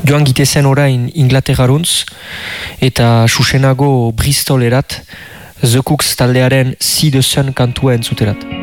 joan gitezen orain Inglaterraruntz eta susenago Bristolerat The Cooks taldearen See the Sun kantua entzuterat.